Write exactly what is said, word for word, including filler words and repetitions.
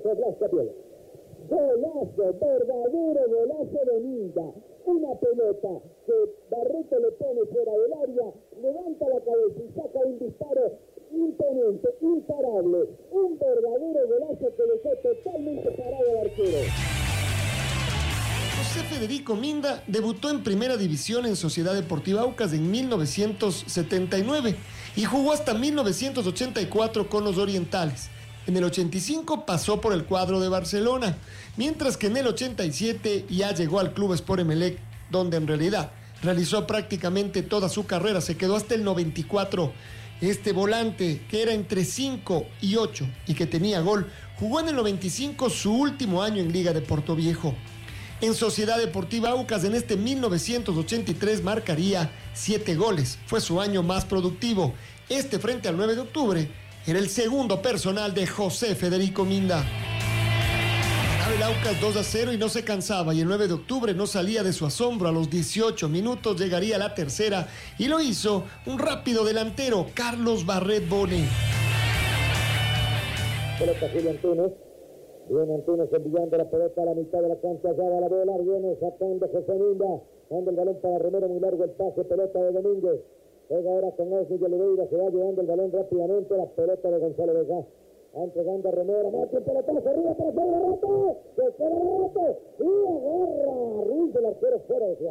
golazo, Blas Capiola. Golazo, verdadero golazo de Minda. Una pelota que Barreto le pone fuera del área, levanta la cabeza y saca un disparo imponente, imparable. Un verdadero golazo que dejó totalmente parado al arquero. José Federico Minda debutó en Primera División en Sociedad Deportiva Aucas en mil novecientos setenta y nueve y jugó hasta mil novecientos ochenta y cuatro con los Orientales. En el ochenta y cinco pasó por el cuadro de Barcelona, mientras que en el ochenta y siete ya llegó al Club Sport Emelec, donde en realidad realizó prácticamente toda su carrera, se quedó hasta el noventa y cuatro. Este volante, que era entre cinco y ocho y que tenía gol, jugó en el noventa y cinco su último año en Liga de Portoviejo. En Sociedad Deportiva Aucas en este mil novecientos ochenta y tres marcaría siete goles, fue su año más productivo. Este frente al nueve de octubre era el segundo personal de José Federico Minda. Ganaba el Aucas dos a cero y no se cansaba, y el nueve de octubre no salía de su asombro. A los dieciocho minutos llegaría la tercera y lo hizo un rápido delantero, Carlos Barret Bone. Pelota Julio Antunes. Viene Antunes enviando la pelota a la mitad de la cancha, ya va la bola, viene sacando José Minda, dando el balón para Romero, muy largo el pase, pelota de Domínguez. Juega ahora con Osni de Oliveira, se va llevando el balón rápidamente, la pelota de Gonzalo Vega. Va entregando a Romero, mete el pelotazo arriba para hacer el rato, se queda el rato y agarra a Ruiz del arquero fuera de